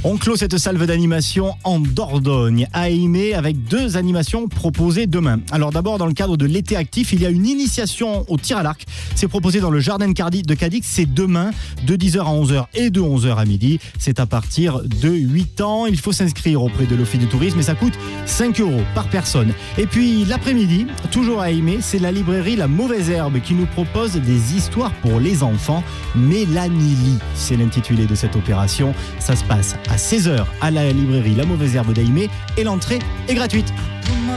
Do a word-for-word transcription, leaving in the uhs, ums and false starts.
On clôt cette salve d'animation en Dordogne, à Aimé, avec deux animations proposées demain. Alors d'abord, dans le cadre de l'été actif, il y a une initiation au tir à l'arc. C'est proposé dans le jardin de Cadix. C'est demain, de dix heures à onze heures et de onze heures à midi. C'est à partir de huit ans. Il faut s'inscrire auprès de l'Office du tourisme et ça coûte cinq euros par personne. Et puis l'après-midi, toujours à Aimé, c'est la librairie La Mauvaise Herbe qui nous propose des histoires pour les enfants. Mélanie Lee, c'est l'intitulé de cette opération. Ça se passe à seize heures à la librairie La Mauvaise Herbe d'Aimé et l'entrée est gratuite.